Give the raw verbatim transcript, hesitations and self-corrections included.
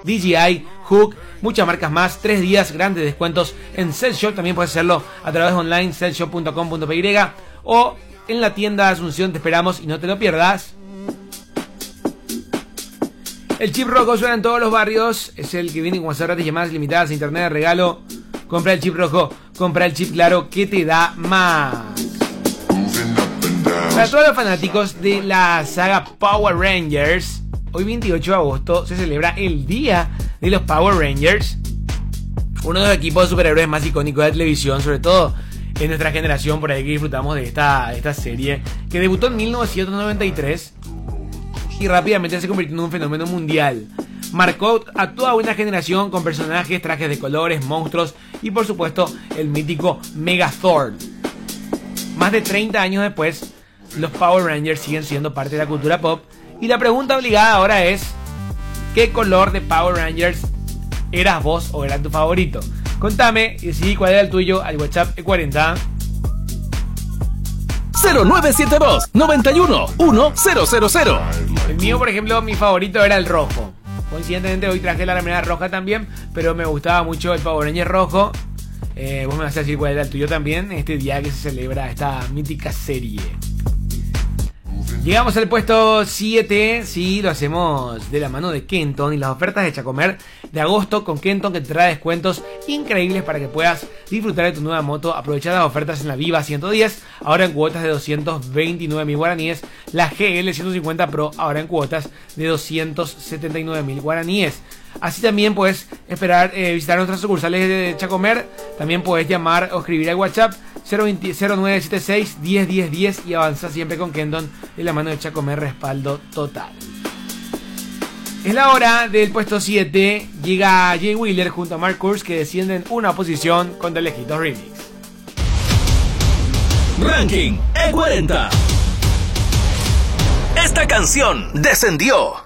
D J I, Hook, muchas marcas más. Tres días, grandes descuentos en Cellshop. También puedes hacerlo a través de online, cellshop punto com punto p y, o en la tienda de Asunción. Te esperamos y no te lo pierdas. El chip rojo suena en todos los barrios. Es el que viene con WhatsApp gratis, llamadas limitadas, internet de regalo. Compra el chip rojo, compra el chip claro que te da más. Para todos los fanáticos de la saga Power Rangers, hoy veintiocho de agosto se celebra el Día de los Power Rangers, uno de los equipos de superhéroes más icónicos de la televisión, sobre todo en nuestra generación, por ahí que disfrutamos de esta, de esta serie, que debutó en mil novecientos noventa y tres y rápidamente se convirtió en un fenómeno mundial. Marcó a toda una generación con personajes, trajes de colores, monstruos y por supuesto el mítico Megazord. Más de treinta años después, los Power Rangers siguen siendo parte de la cultura pop, y la pregunta obligada ahora es: ¿qué color de Power Rangers eras vos o era tu favorito? Contame y decidí cuál era el tuyo al WhatsApp E cuarenta cero nueve siete dos, noventa y uno, uno cero cero cero. El mío, por ejemplo, mi favorito era el rojo. Coincidentemente hoy traje la remera roja también, pero me gustaba mucho el Power Ranger rojo. Eh, vos me vas a decir cuál era el tuyo también, este día que se celebra esta mítica serie. Llegamos al puesto siete, sí, lo hacemos de la mano de Kenton y las ofertas de Chacomer de agosto con Kenton, que te trae descuentos increíbles para que puedas disfrutar de tu nueva moto. Aprovechar las ofertas en la Viva ciento diez, ahora en cuotas de doscientos veintinueve mil guaraníes, la G L ciento cincuenta Pro, ahora en cuotas de doscientos setenta y nueve mil guaraníes. Así también puedes esperar eh, visitar nuestras sucursales de Chacomer. También puedes llamar o escribir al WhatsApp cero nueve siete seis, diez, diez, diez y avanza siempre con Kenton de la mano de Chacomer, respaldo total. Es la hora del puesto siete. Llega Jay Wheeler junto a Mark Kurz, que descienden una posición con The Lejitos Remix. Ranking E cuarenta. Esta canción descendió.